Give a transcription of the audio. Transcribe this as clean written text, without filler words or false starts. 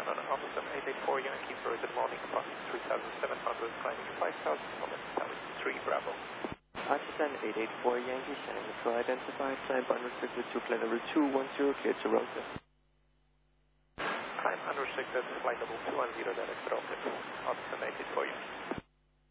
on Odyssey 884 Yankee for good morning, passing 3,700, climbing 5,000, moment 3 Bravo. Odyssey 884 Yankee, sending the flight identified, climb unrestricted to flight level 210, clear to rotor. Climb unrestricted, flight level 210, then it's rocket. Odyssey 884 Yankee.